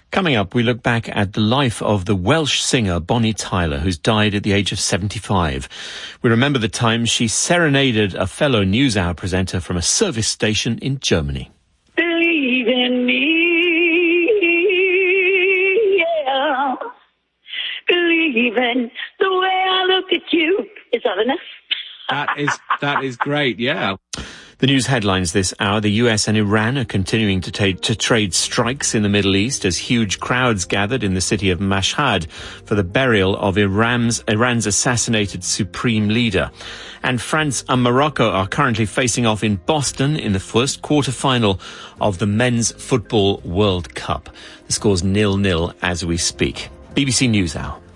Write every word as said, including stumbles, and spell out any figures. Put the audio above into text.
Coming up, we look back at the life of the Welsh singer Bonnie Tyler, who's died at the age of seventy-five. We remember the time she serenaded a fellow NewsHour presenter from a service station in Germany. Believe in me, yeah. Believe in the way I look at you. Is that enough? That is, that is great, yeah. The news headlines this hour. The U S and Iran are continuing to, ta- to trade strikes in the Middle East as huge crowds gathered in the city of Mashhad for the burial of Iran's, Iran's assassinated supreme leader. And France and Morocco are currently facing off in Boston in the first quarter-final of the Men's Football World Cup. The score's nil nil as we speak. B B C NewsHour.